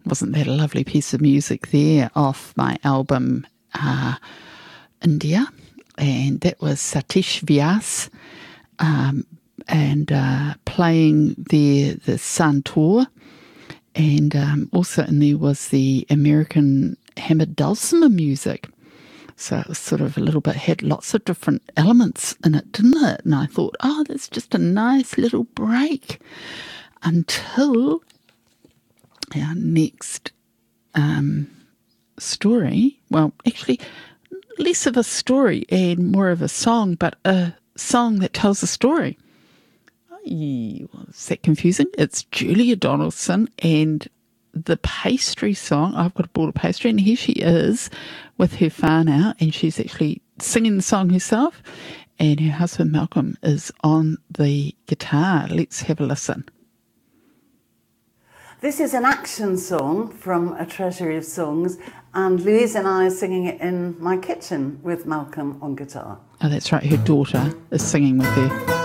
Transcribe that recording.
Wasn't that a lovely piece of music there off my album India? And that was Satish Vyas and playing the Santoor. And also in there was the American hammered dulcimer music. So it was sort of a little bit, had lots of different elements in it, didn't it? And I thought, oh, that's just a nice little break until our next story. Well, actually, less of a story and more of a song, but a song that tells a story. Is that confusing? It's Julia Donaldson and the pastry song. I've got a bowl of pastry, and here she is with her whānau, and she's actually singing the song herself, and her husband Malcolm is on the guitar. Let's have a listen. This is an action song from A Treasury of Songs, and Louise and I are singing it in my kitchen with Malcolm on guitar. Oh, that's right. Her daughter is singing with her.